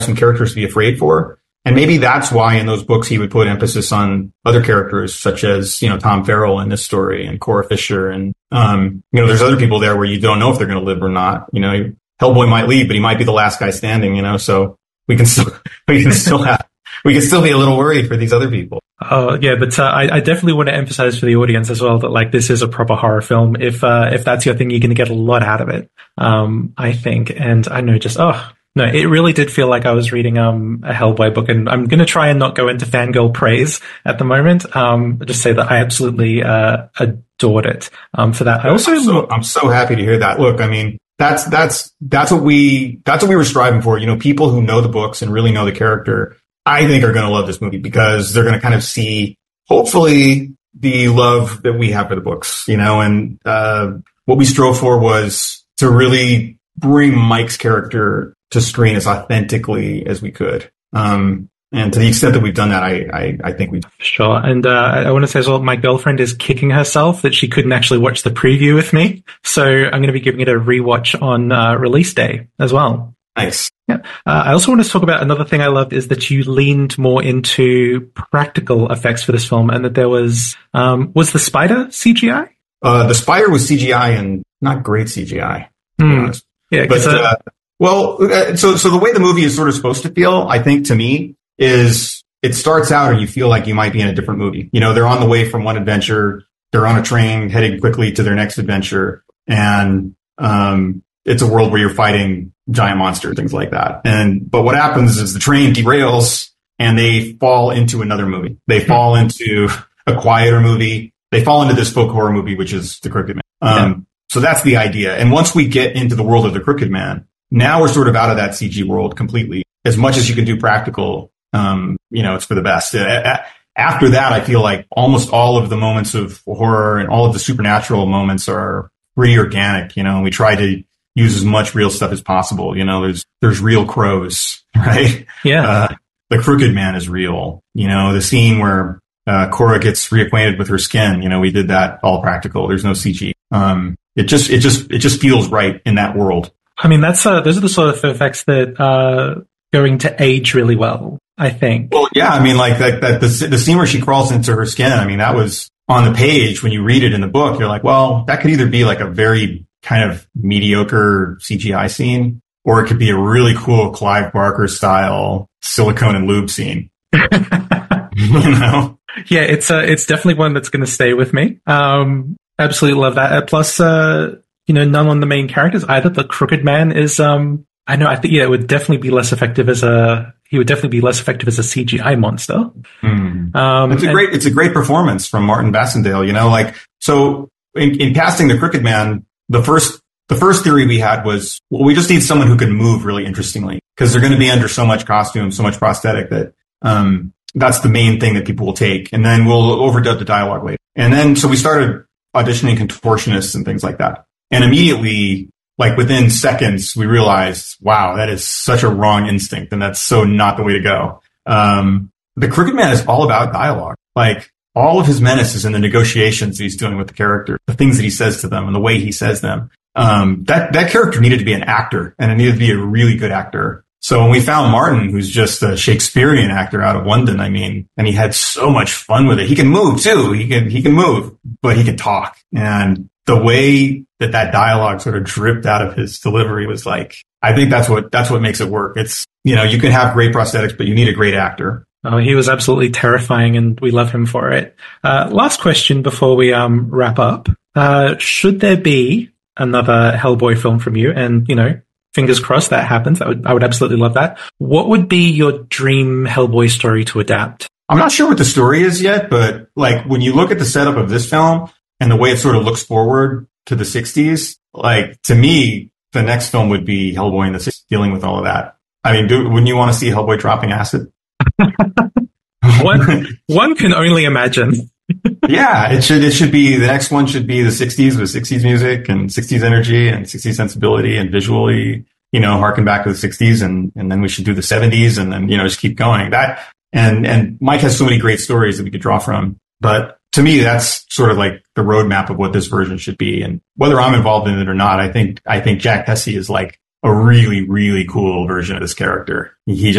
some characters to be afraid for. And maybe that's why in those books he would put emphasis on other characters such as, Tom Farrell in this story and Cora Fisher. And, there's other people there where you don't know if they're going to live or not. Hellboy might leave, but he might be the last guy standing, so we can still be a little worried for these other people. Oh, yeah, but I definitely want to emphasize for the audience as well that this is a proper horror film. If that's your thing, you're going to get a lot out of it, I think. And I know no, it really did feel like I was reading a Hellboy book, and I'm going to try and not go into fangirl praise at the moment. Just say that I absolutely adored it. For that, I'm so happy to hear that. Look, I mean, that's what we were striving for. People who know the books and really know the character, I think, are going to love this movie because they're going to kind of see, hopefully, the love that we have for the books. And what we strove for was to really bring Mike's character to screen as authentically as we could. And to the extent that we've done that, I think we've... Sure. And I want to say as well, my girlfriend is kicking herself that she couldn't actually watch the preview with me. So I'm going to be giving it a rewatch on release day as well. Nice. Yeah. I also want to talk about another thing I loved is that you leaned more into practical effects for this film, and that there was the spider CGI? The spider was CGI and not great CGI. Yeah. But, so the way the movie is sort of supposed to feel, I think, to me, is it starts out and you feel like you might be in a different movie. They're on the way from one adventure, they're on a train heading quickly to their next adventure, and it's a world where you're fighting giant monsters, things like that. But what happens is the train derails and they fall into another movie. They fall into a quieter movie. They fall into this folk horror movie, which is The Crooked Man. So that's the idea. And once we get into the world of The Crooked Man, now we're sort of out of that CG world completely. As much as you can do practical, it's for the best. After that, I feel like almost all of the moments of horror and all of the supernatural moments are pretty organic, and we try to use as much real stuff as possible. There's real crows, right? Yeah. The Crooked Man is real. The scene where Cora gets reacquainted with her skin, we did that all practical. There's no CG. It just feels right in that world. I mean, those are the sort of effects that are going to age really well, I think. Well, yeah, I mean, like the scene where she crawls into her skin, I mean, that was on the page. When you read it in the book, you're like, well, that could either be like a very kind of mediocre CGI scene, or it could be a really cool Clive Barker style silicone and lube scene. Yeah, it's definitely one that's going to stay with me. Absolutely love that. Plus, none on the main characters either. The Crooked Man is, I think it would definitely be less effective as a CGI monster. It's a great performance from Martin Bassendale, so in casting the Crooked Man, the first theory we had was, well, we just need someone who can move really interestingly, because they're going to be under so much costume, so much prosthetic that, that's the main thing that people will take. And then we'll overdub the dialogue later. And then, so we started auditioning contortionists and things like that. And immediately, like within seconds, we realized, wow, that is such a wrong instinct. And that's so not the way to go. The Crooked Man is all about dialogue. Like all of his menace is in the negotiations that he's doing with the character, the things that he says to them and the way he says them. That character needed to be an actor, and it needed to be a really good actor. So when we found Martin, who's just a Shakespearean actor out of London, and he had so much fun with it. He can move too. He can move, but he can talk. And the way that dialogue sort of dripped out of his delivery was like, I think that's what makes it work. It's, you can have great prosthetics, but you need a great actor. Oh, he was absolutely terrifying, and we love him for it. Last question before we wrap up. Should there be another Hellboy film from you? And, fingers crossed that happens. I would absolutely love that. What would be your dream Hellboy story to adapt? I'm not sure what the story is yet, but like when you look at the setup of this film and the way it sort of looks forward to the 60s, like to me, the next film would be Hellboy in the 60s, dealing with all of that. I mean, wouldn't you want to see Hellboy dropping acid? One can only imagine. Yeah, it should be, the next one should be the 60s with 60s music and 60s energy and 60s sensibility and visually, harken back to the 60s, and then we should do the 70s and then, just keep going. That, and Mike has so many great stories that we could draw from. But to me, that's sort of like the roadmap of what this version should be. And whether I'm involved in it or not, I think Jack Hesse is like a really, really cool version of this character. He